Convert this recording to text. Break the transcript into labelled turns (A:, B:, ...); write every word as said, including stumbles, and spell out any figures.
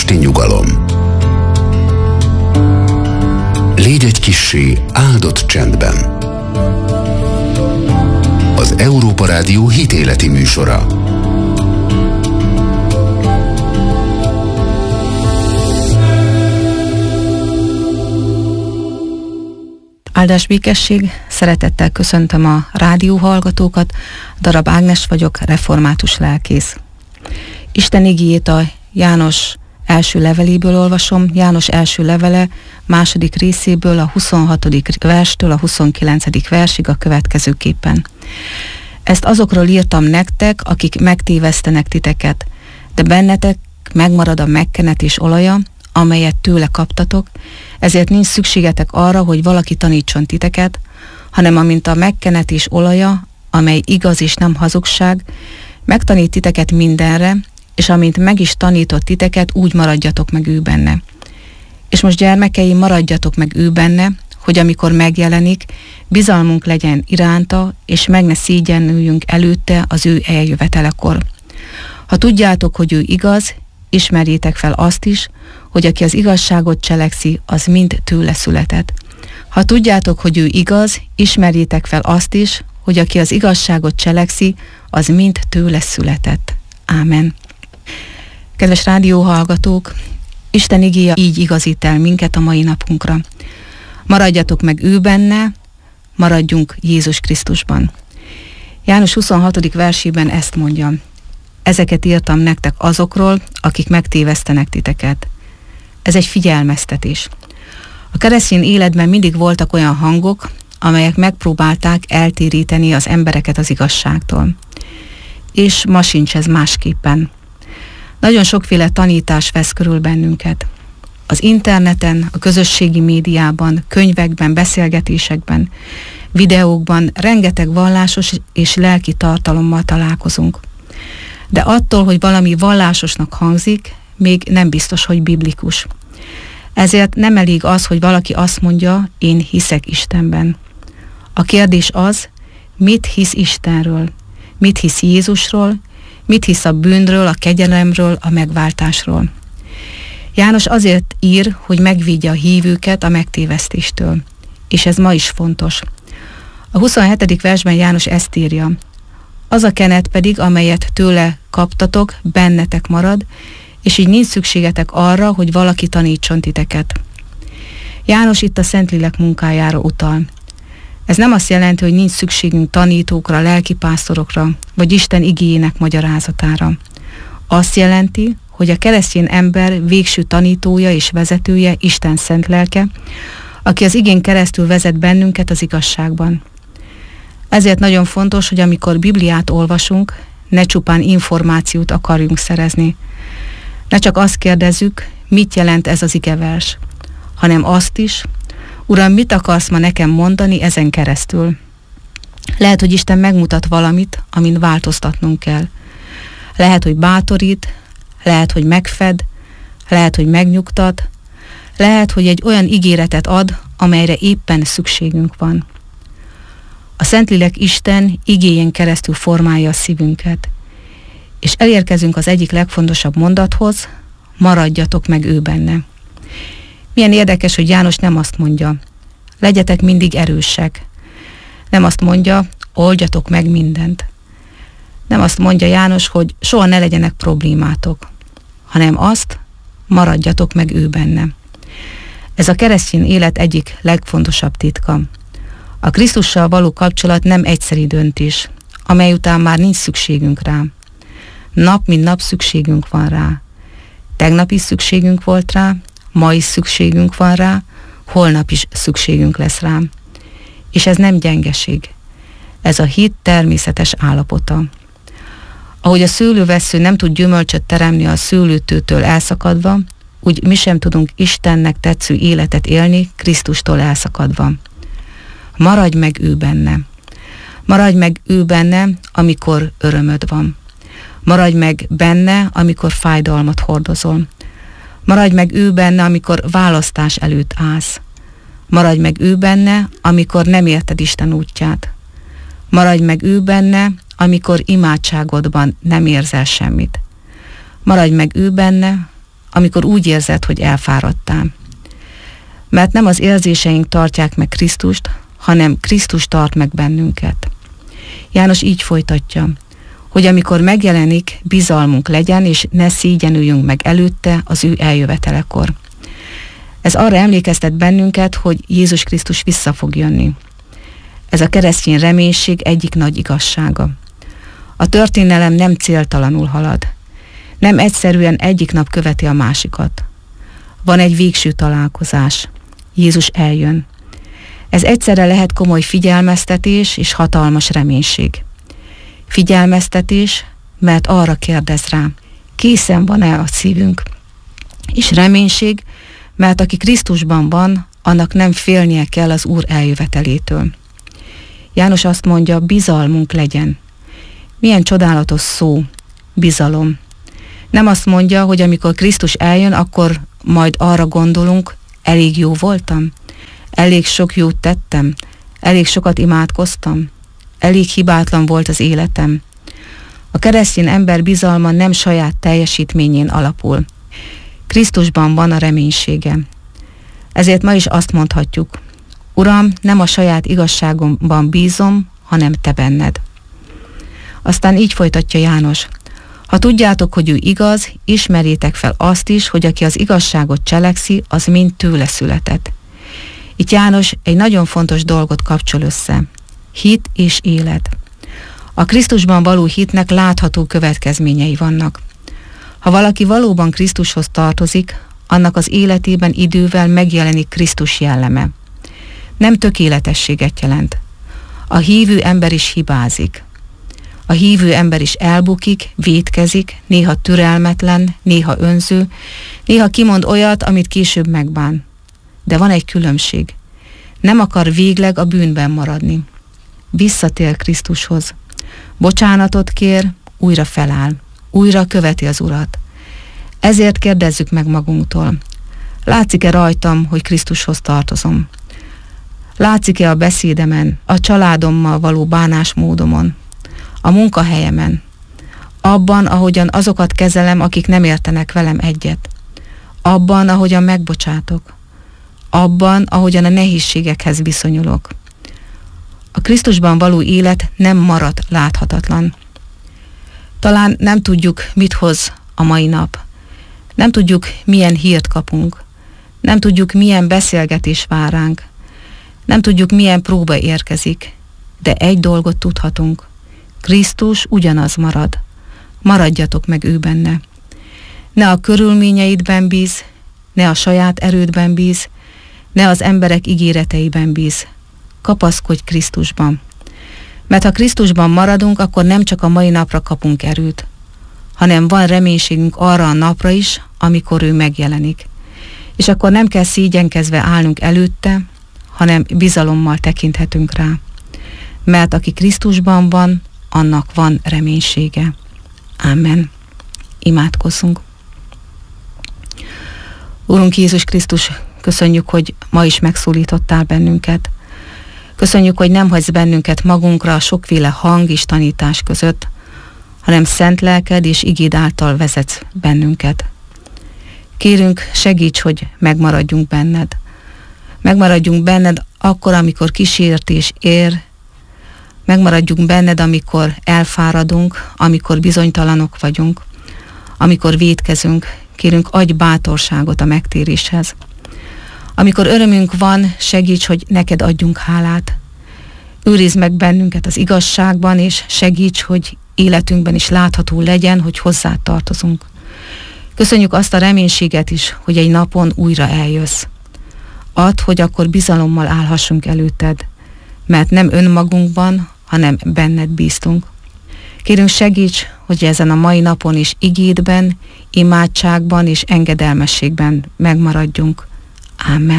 A: esti nyugalom. Légy egy kissé áldott csendben. Az Európa Rádió hitéleti műsora.
B: Áldás békesség, szeretettel köszöntöm a rádióhallgatókat, Darab Ágnes vagyok, református lelkész. Isten igéjét a János első leveléből olvasom, János első levele második részéből a huszonhatodik verstől a huszonkilencedik versig a következőképpen. Ezt azokról írtam nektek, akik megtévesztenek titeket, de bennetek megmarad a megkenetés olaja, amelyet tőle kaptatok, ezért nincs szükségetek arra, hogy valaki tanítson titeket, hanem amint a megkenetés olaja, amely igaz és nem hazugság, megtanít titeket mindenre, és amint meg is tanított titeket, úgy maradjatok meg ő benne. És most gyermekeim, maradjatok meg ő benne, hogy amikor megjelenik, bizalmunk legyen iránta, és meg ne szégyenüljünk előtte az ő eljövetelekor. Ha tudjátok, hogy ő igaz, ismerjétek fel azt is, hogy aki az igazságot cselekszi, az mind tőle született. Ha tudjátok, hogy ő igaz, ismerjétek fel azt is, hogy aki az igazságot cselekszi, az mind tőle született. Ámen. Kedves rádióhallgatók, Isten igéje így igazít el minket a mai napunkra. Maradjatok meg ő benne, maradjunk Jézus Krisztusban. János huszonhatodik versében ezt mondja: ezeket írtam nektek azokról, akik megtévesztenek titeket. Ez egy figyelmeztetés. A keresztény életben mindig voltak olyan hangok, amelyek megpróbálták eltéríteni az embereket az igazságtól. És ma sincs ez másképpen. Nagyon sokféle tanítás vesz körül bennünket. Az interneten, a közösségi médiában, könyvekben, beszélgetésekben, videókban rengeteg vallásos és lelki tartalommal találkozunk. De attól, hogy valami vallásosnak hangzik, még nem biztos, hogy biblikus. Ezért nem elég az, hogy valaki azt mondja, én hiszek Istenben. A kérdés az, mit hisz Istenről, mit hisz Jézusról, mit hisz a bűnről, a kegyelemről, a megváltásról. János azért ír, hogy megvédje a hívőket a megtévesztéstől. És ez ma is fontos. A huszonhetedik versben János ezt írja: az a kenet pedig, amelyet tőle kaptatok, bennetek marad, és így nincs szükségetek arra, hogy valaki tanítson titeket. János itt a Szentlélek munkájára utal. Ez nem azt jelenti, hogy nincs szükségünk tanítókra, lelkipásztorokra, vagy Isten igéjének magyarázatára. Azt jelenti, hogy a keresztény ember végső tanítója és vezetője Isten szent lelke, aki az igén keresztül vezet bennünket az igazságban. Ezért nagyon fontos, hogy amikor Bibliát olvasunk, ne csupán információt akarjunk szerezni. Ne csak azt kérdezzük, mit jelent ez az igevers, hanem azt is, Uram, mit akarsz ma nekem mondani ezen keresztül? Lehet, hogy Isten megmutat valamit, amin változtatnunk kell. Lehet, hogy bátorít, lehet, hogy megfed, lehet, hogy megnyugtat, lehet, hogy egy olyan ígéretet ad, amelyre éppen szükségünk van. A Szentlélek Isten igéjén keresztül formálja a szívünket. És elérkezünk az egyik legfontosabb mondathoz: maradjatok meg ő benne. Milyen érdekes, hogy János nem azt mondja, legyetek mindig erősek. Nem azt mondja, oldjatok meg mindent. Nem azt mondja János, hogy soha ne legyenek problémátok, hanem azt, maradjatok meg ő benne. Ez a keresztény élet egyik legfontosabb titka. A Krisztussal való kapcsolat nem egyszeri döntés, amely után már nincs szükségünk rá. Nap mint nap szükségünk van rá. Tegnap is szükségünk volt rá, ma is szükségünk van rá, holnap is szükségünk lesz rá. És ez nem gyengeség. Ez a hit természetes állapota. Ahogy a szőlővessző nem tud gyümölcsöt teremni a szőlőtőtől elszakadva, úgy mi sem tudunk Istennek tetsző életet élni Krisztustól elszakadva. Maradj meg ő benne. Maradj meg ő benne, amikor örömöd van. Maradj meg benne, amikor fájdalmat hordozol. Maradj meg ő benne, amikor választás előtt állsz. Maradj meg ő benne, amikor nem érted Isten útját. Maradj meg ő benne, amikor imádságodban nem érzel semmit. Maradj meg ő benne, amikor úgy érzed, hogy elfáradtál. Mert nem az érzéseink tartják meg Krisztust, hanem Krisztus tart meg bennünket. János így folytatja, hogy amikor megjelenik, bizalmunk legyen, és ne szégyenüljünk meg előtte az ő eljövetelekor. Ez arra emlékeztet bennünket, hogy Jézus Krisztus vissza fog jönni. Ez a keresztény reménység egyik nagy igazsága. A történelem nem céltalanul halad. Nem egyszerűen egyik nap követi a másikat. Van egy végső találkozás. Jézus eljön. Ez egyszerre lehet komoly figyelmeztetés és hatalmas reménység. Figyelmeztetés, mert arra kérdez rá, készen van-e a szívünk? És reménység, mert aki Krisztusban van, annak nem félnie kell az Úr eljövetelétől. János azt mondja, bizalmunk legyen. Milyen csodálatos szó, bizalom. Nem azt mondja, hogy amikor Krisztus eljön, akkor majd arra gondolunk, elég jó voltam, elég sok jót tettem, elég sokat imádkoztam, elég hibátlan volt az életem. A keresztény ember bizalma nem saját teljesítményén alapul. Krisztusban van a reménysége. Ezért ma is azt mondhatjuk, Uram, nem a saját igazságomban bízom, hanem Te benned. Aztán így folytatja János, ha tudjátok, hogy ő igaz, ismerjétek fel azt is, hogy aki az igazságot cselekszi, az mind tőle született. Itt János egy nagyon fontos dolgot kapcsol össze. Hit és élet. A Krisztusban való hitnek látható következményei vannak. Ha valaki valóban Krisztushoz tartozik, annak az életében idővel megjelenik Krisztus jelleme. Nem tökéletességet jelent. A hívő ember is hibázik. A hívő ember is elbukik, vétkezik, néha türelmetlen, néha önző, néha kimond olyat, amit később megbán. De van egy különbség. Nem akar végleg a bűnben maradni. Visszatér Krisztushoz. Bocsánatot kér, újra feláll. Újra követi az Urat. Ezért kérdezzük meg magunktól. Látszik-e rajtam, hogy Krisztushoz tartozom? Látszik-e a beszédemen, a családommal való bánásmódomon, a munkahelyemen, abban, ahogyan azokat kezelem, akik nem értenek velem egyet, abban, ahogyan megbocsátok, abban, ahogyan a nehézségekhez viszonyulok. A Krisztusban való élet nem marad láthatatlan. Talán nem tudjuk, mit hoz a mai nap. Nem tudjuk, milyen hírt kapunk. Nem tudjuk, milyen beszélgetés vár ránk. Nem tudjuk, milyen próba érkezik. De egy dolgot tudhatunk. Krisztus ugyanaz marad. Maradjatok meg ő benne. Ne a körülményeidben bíz, ne a saját erődben bíz, ne az emberek ígéreteiben bíz. Kapaszkodj Krisztusban. Mert ha Krisztusban maradunk, akkor nem csak a mai napra kapunk erőt, hanem van reménységünk arra a napra is, amikor ő megjelenik. És akkor nem kell szégyenkezve állnunk előtte, hanem bizalommal tekinthetünk rá. Mert aki Krisztusban van, annak van reménysége. Amen. Imádkozzunk. Úrunk Jézus Krisztus, köszönjük, hogy ma is megszólítottál bennünket. Köszönjük, hogy nem hagysz bennünket magunkra a sokféle hang és tanítás között, hanem szent lelked és igéd által vezetsz bennünket. Kérünk, segíts, hogy megmaradjunk benned. Megmaradjunk benned akkor, amikor kísértés ér, megmaradjunk benned, amikor elfáradunk, amikor bizonytalanok vagyunk, amikor vétkezünk. Kérünk, adj bátorságot a megtéréshez. Amikor örömünk van, segíts, hogy neked adjunk hálát. Őrizd meg bennünket az igazságban, és segíts, hogy életünkben is látható legyen, hogy hozzád tartozunk. Köszönjük azt a reménységet is, hogy egy napon újra eljössz. Add, hogy akkor bizalommal állhassunk előtted, mert nem önmagunkban, hanem benned bíztunk. Kérünk, segíts, hogy ezen a mai napon is igédben, imádságban és engedelmességben megmaradjunk. Amen.